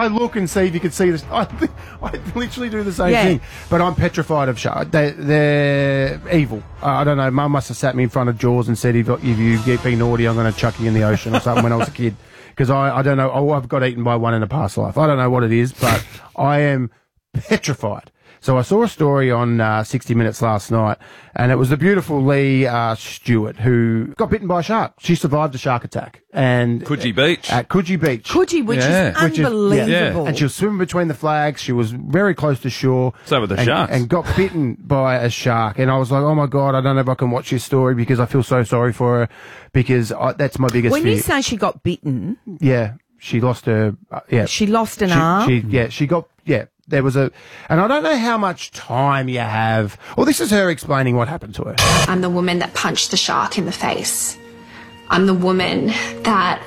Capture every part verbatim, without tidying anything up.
I look and see if you can see this. I, I literally do the same Yeah. thing. But I'm petrified of sharks. They, they're evil. Uh, I don't know. Mum must have sat me in front of Jaws and said, if, if you get be naughty, I'm going to chuck you in the ocean or something when I was a kid. Because I, I don't know. Oh, I've got eaten by one in a past life. I don't know what it is, but I am petrified. So I saw a story on uh, sixty minutes last night, and it was the beautiful Lee uh, Stewart who got bitten by a shark. She survived a shark attack. And Coogee Beach. At Coogee Beach. Coogee, which Yeah. is Which is- unbelievable. yeah. And she was swimming between the flags. She was very close to shore. So were the and, sharks. And got bitten by a shark. And I was like, oh, my God, I don't know if I can watch this story because I feel so sorry for her because I, that's my biggest When fear. you say she got bitten, Yeah, she lost her... Uh, yeah. she lost an she, arm. She, yeah, she got... Yeah, there was a... And I don't know how much time you have... Well, this is her explaining what happened to her. I'm the woman that punched the shark in the face. I'm the woman that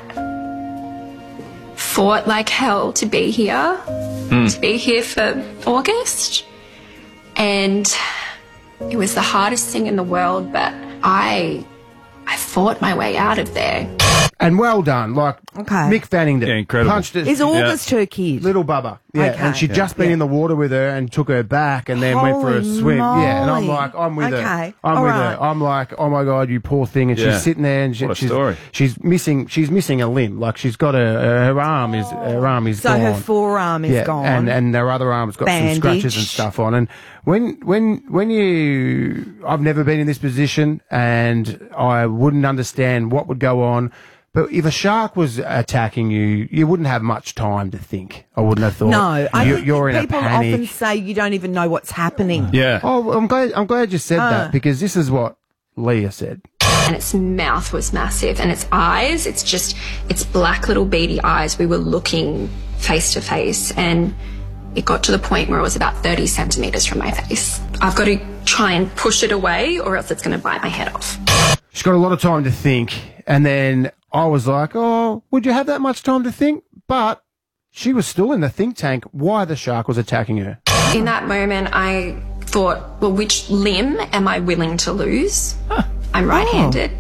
fought like hell to be here, to be here for August. And it was the hardest thing in the world, but I, I fought my way out of there. And well done. Like, Okay. Mick Fanning did. Yeah, incredible. Punched it. Is August her kid? Little Bubba. Yeah. Okay. And she'd just been Yeah. in the water with her and took her back and then went for a Holy swim. Yeah. And I'm moly. like, I'm with her. Okay. I'm All with right. her. I'm like, oh my God, you poor thing. And Yeah. she's sitting there and she, What a she's, story. she's missing, she's missing a limb. Like she's got a, her arm is, her arm is So gone. her forearm is yeah, gone. And, and her other arm's got Bandage. some scratches and stuff on. And when, when, when you, I've never been in this position and I wouldn't understand what would go on. But if a shark was attacking you, you wouldn't have much time to think. I wouldn't have thought. No, I you, think you're in people a panic. often say you don't even know what's happening. Yeah. Oh, I'm glad. I'm glad you said Uh. that because this is what Leah said. And its mouth was massive, and its eyes, it's just, its black little beady eyes. We were looking face to face, and it got to the point where it was about thirty centimetres from my face. I've got to try and push it away, or else it's going to bite my head off. She's got a lot of time to think, and then I was like, "Oh, would you have that much time to think?" But she was still in the think tank. Why the shark was attacking her? In that moment, I thought, well, which limb am I willing to lose? I'm right-handed.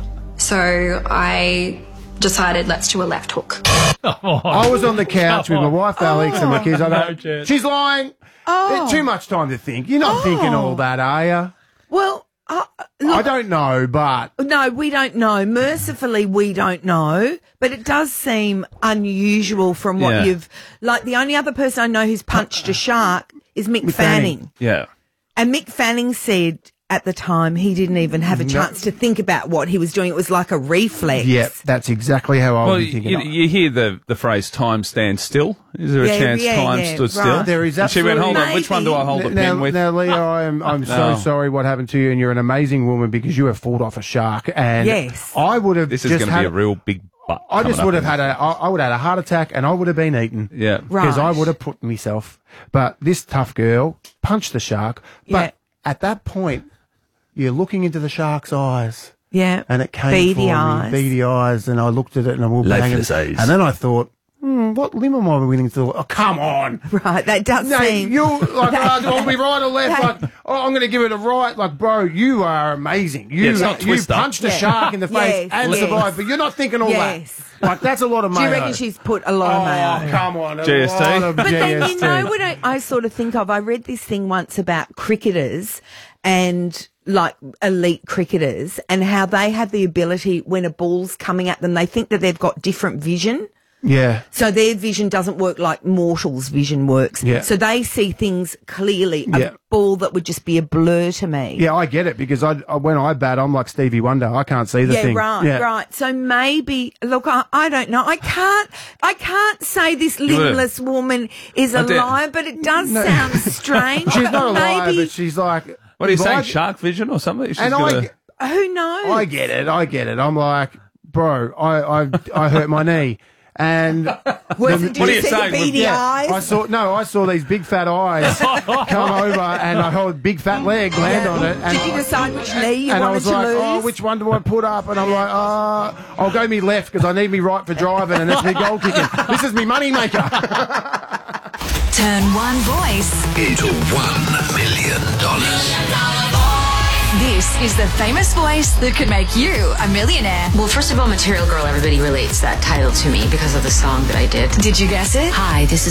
So I decided, let's do a left hook. I was on the couch with my wife Alex and my kids. I No go, chance. "She's lying. Oh. There's too much time to think. You're not thinking all that, are you?" Well, uh, I don't know, but no, we don't know. Mercifully, we don't know. But it does seem unusual from what Yeah. you've... Like, the only other person I know who's punched a shark is Mick, Mick Fanning. Fanning. Yeah. And Mick Fanning said at the time he didn't even have a chance to think about what he was doing. It was like a reflex. yeah, that's exactly how I Well, was thinking. you, you hear the, the phrase time stands still. Is there a Yeah, chance yeah, time yeah, stood still? right. There is And she went, hold absolutely- on, which one do I hold a now, pen with? now, Leah, I am, I'm so No. sorry what happened to you, and you're an amazing woman because you have fought off a shark. And Yes. I would have This is just going to had, be a real big butt. I just coming would up have in had a, I, I would have had a heart attack, and I would have been eaten. Yeah. Right. Because I would have put myself. But this tough girl punched the shark. But Yeah. at that point, you're looking into the shark's eyes. Yeah. And it came Beady for eyes. me, beady eyes, and I looked at it and I was Lifeless banging. eyes. And then I thought, hmm, what limb am I willing to? Oh, come on! Right, that does No, seem... you like uh, do I want to be right or left? That- Like, oh, I'm going to give it a right. Like, bro, you are amazing. You Yeah, it's not you Twister. punched a Yeah. shark in the face Yes, and yes. survived, but you're not thinking all Yes. that. Like, that's a lot of Do mayo. you reckon she's put a lot of Oh, mayo? come on, a G S T? lot of But G S T. then you know what I, I sort of think of? I read this thing once about cricketers and like elite cricketers and how they have the ability when a ball's coming at them, they think that they've got different vision. Yeah. So their vision doesn't work like mortals' vision works. Yeah. So they see things clearly. A Yeah. ball that would just be a blur to me. Yeah, I get it because I, I when I bat, I'm like Stevie Wonder. I can't see the Yeah, thing. right, yeah. right. So maybe, look, I, I don't know. I can't, I can't say this limbless woman is a I did- liar, but it does sound strange. She's not a liar, Maybe, but she's like. What are you if saying, I- shark vision or something? She's And gonna... I, get- who knows? I get it. I get it. I'm like, bro, I, I, I hurt my knee. And Was it, did What are you you see saying? the beady yeah, eyes? I saw no, I saw these big fat eyes come over, and I held a big fat leg land on it. And Did you decide which knee you and I wanted was to like, lose? oh, which one do I put up? And I'm like, oh, I'll go me left because I need me right for driving, and that's me goal kicking. This is me money maker. Turn one voice. into one million dollars. This is the famous voice that could make you a millionaire. Well, first of all, Material Girl, everybody relates that title to me because of the song that I did. Did you guess it? Hi, this is